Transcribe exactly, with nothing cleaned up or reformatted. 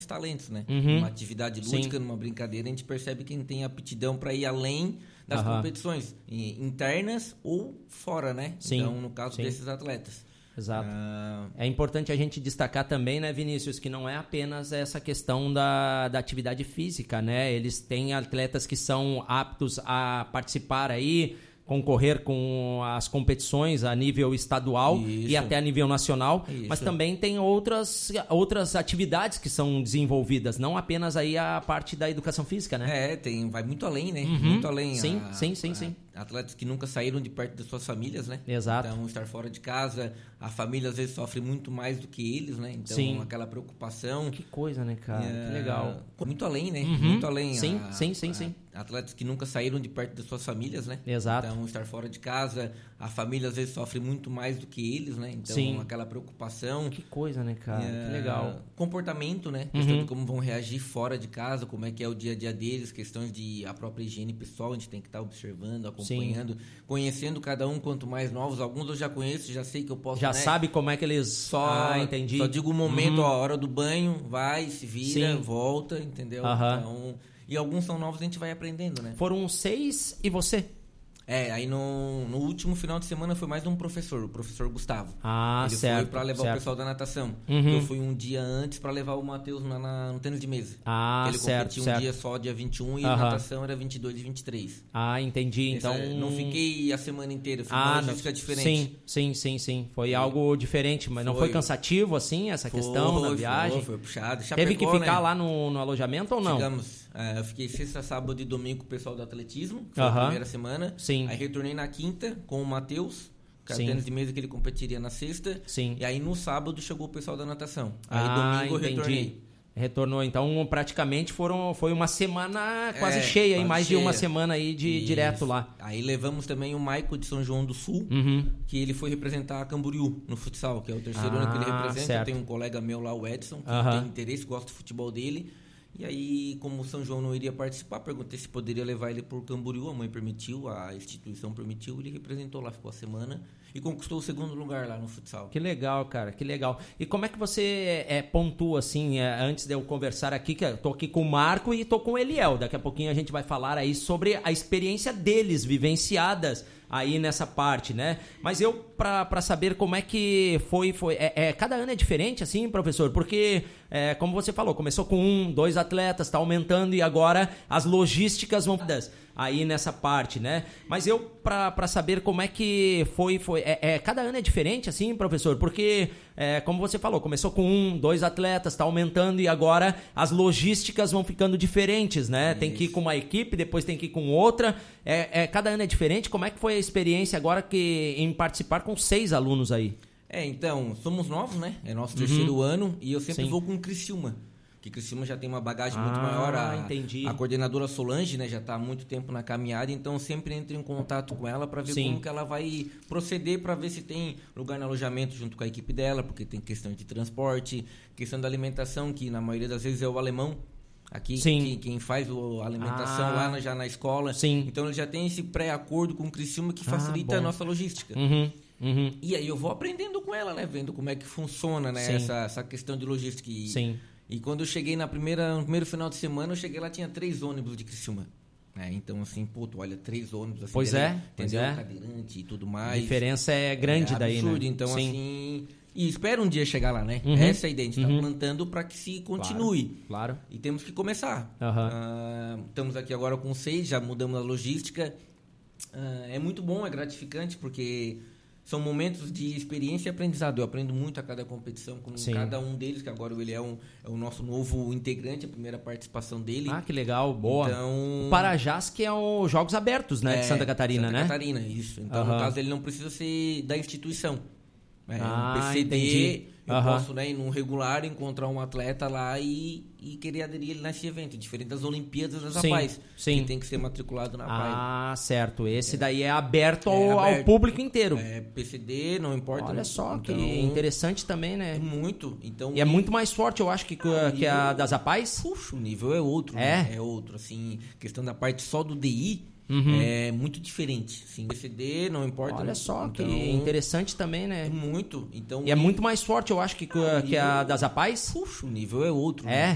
talentos, né? Uhum. Numa atividade lúdica, Sim. numa brincadeira, a gente percebe quem tem aptidão para ir além das Aham. competições internas ou fora, né? Sim. Então, no caso Sim. desses atletas. Exato. Ah, É importante a gente destacar também, né, Vinícius, que não é apenas essa questão da, da atividade física, né? Eles têm atletas que são aptos a participar aí, concorrer com as competições a nível estadual Isso. e até a nível nacional, Isso. mas também tem outras, outras atividades que são desenvolvidas, não apenas aí a parte da educação física, né? É, tem, vai muito além, né? Uhum. Muito além. Sim, a, sim, sim, a, sim. Atletas que nunca saíram de perto das suas famílias, né? Exato. Então, estar fora de casa, a família às vezes sofre muito mais do que eles, né? Então, Sim. aquela preocupação. Que coisa, né, cara? é, Que legal. Muito além, né? Uhum. Muito além. Sim, a, sim, sim, a, sim. Atletas que nunca saíram de perto das suas famílias, né? Exato. Então, estar fora de casa, a família às vezes sofre muito mais do que eles, né? Então, Sim. aquela preocupação. Que coisa, né, cara? É, Que legal. Comportamento, né? Uhum. Questão de como vão reagir fora de casa, como é que é o dia a dia deles, questões de a própria higiene pessoal, a gente tem que estar observando, acompanhando, Sim. conhecendo cada um, quanto mais novos. Alguns eu já conheço, já sei que eu posso... Já né? sabe como é que eles... Só, ah, entendi. Só digo o momento, Uhum. ó, a hora do banho, vai, se vira, Sim. volta, entendeu? Uhum. Então, e alguns são novos, a gente vai aprendendo, né? Foram seis e você? É, aí no, no último final de semana foi mais um professor, o professor Gustavo. Ah, Ele certo. foi pra levar certo. o pessoal da natação. Uhum. Eu fui um dia antes pra levar o Matheus na, na, no tênis de mesa. Ah, ele certo, competia um certo. dia só, dia vinte e um, e Uhum. a natação era vinte e dois e vinte e três. Ah, entendi. Esse Então... é, não fiquei a semana inteira, foi ah, uma logística diferente. Sim, sim, sim, sim. Foi E algo diferente, mas não foi foi. cansativo, assim, essa Foi, questão da foi, viagem? Foi, foi puxado. Teve Chapecó, que ficar né? lá no, no alojamento ou não? Ficamos. É, eu fiquei sexta, sábado e domingo com o pessoal do atletismo, que foi Aham. a primeira semana. Sim. Aí retornei na quinta com o Matheus, que era Sim. tênis de mesa que ele competiria na sexta. Sim. E aí no sábado chegou o pessoal da natação. Aí Ah, domingo eu entendi. retornei. Retornou, então praticamente foram, foi uma semana quase É, cheia, quase hein? mais cheia. de uma semana aí de Isso. direto lá. Aí levamos também o Maico de São João do Sul, Uhum. que ele foi representar a Camboriú no futsal, que é o terceiro Ah, ano que ele representa. certo. Tem um colega meu lá, o Edson, que Aham. tem interesse, gosta do futebol dele. E aí, como o São João não iria participar, perguntei se poderia levar ele por Camboriú. A mãe permitiu, a instituição permitiu. Ele representou lá, ficou a semana e conquistou o segundo lugar lá no futsal. Que legal, cara, que legal. E como é que você é, pontua, assim, é, antes de eu conversar aqui, que eu tô aqui com o Marco e tô com o Eliel. Daqui a pouquinho a gente vai falar aí sobre a experiência deles, vivenciadas aí nessa parte, né? Mas eu, pra, pra saber como é que foi, foi é, é, cada ano é diferente, assim, professor? Porque, é, como você falou, começou com um, dois atletas, tá aumentando e agora as logísticas vão aí nessa parte, né? Mas eu, pra, pra saber como é que foi, foi é, é, cada ano é diferente, assim, professor? Porque, é, como você falou, começou com um, dois atletas, tá aumentando e agora as logísticas vão ficando diferentes, né? Tem que ir com uma equipe, depois tem que ir com outra. É, é, cada ano é diferente. Como é que foi a experiência agora que, em participar com seis alunos aí? É, então, somos novos, né? É nosso terceiro Uhum. ano e eu sempre Sim. vou com o Criciúma. Que Criciúma já tem uma bagagem muito Ah, maior. A, entendi. a coordenadora Solange, né, já está há muito tempo na caminhada, então eu sempre entro em contato com ela para ver Sim. como que ela vai proceder, para ver se tem lugar no alojamento junto com a equipe dela, porque tem questão de transporte, questão da alimentação, que na maioria das vezes é o alemão aqui, Sim. que, quem faz o, a alimentação Ah. lá na, já na escola. Sim. Então ele já tem esse pré-acordo com o Criciúma que Ah, facilita bom. a nossa logística. Uhum, uhum. E aí eu vou aprendendo com ela, né? Vendo como é que funciona, né? Sim. Essa, essa questão de logística. E, Sim. e quando eu cheguei na primeira, no primeiro final de semana, eu cheguei lá, tinha três ônibus de Criciúma. É, então, assim, pô, tu olha, três ônibus, assim, Pois daí, é, pois entendeu? é. Cadeirante e tudo A mais. diferença é grande é daí, absurdo, né? Então, Sim. assim... E espera um dia chegar lá, né? Uhum. Essa é a ideia, a gente Uhum. tá plantando para que se continue. Claro. claro. E temos que começar. Aham. Ah, estamos aqui agora com seis, já mudamos a logística. Ah, é muito bom, é gratificante, porque são momentos de experiência e aprendizado. Eu aprendo muito a cada competição com Sim. cada um deles, que agora ele é, um, é o nosso novo integrante, a primeira participação dele. Ah, que legal, boa. Então, O Parajás, que é os Jogos Abertos, né, é, de Santa Catarina, Santa né? Catarina, isso. Então, Aham. no caso, ele não precisa ser da instituição. É, Ah, um P C D, entendi. eu Aham. posso, né, ir num regular, encontrar um atleta lá e, e querer aderir ele nesse evento, diferente das Olimpíadas das Sim, APAES, sim. que tem que ser matriculado na APAE. Ah, certo. Esse daí é aberto, ao, É ao aberto. público inteiro. É P C D, não importa. Olha só, que então, interessante também, é né? muito. Então, E é muito mais forte, eu acho, que, que a das APAES. Puxa, o nível é outro. É? Né? É outro, assim, questão da parte só do D I, Uhum. é muito diferente. Assim, P C D, não importa. Olha só, que então, interessante também, é né? muito. Então, E é muito mais forte, eu acho, que, que a das APAES. Puxa, o nível é outro. É? Né?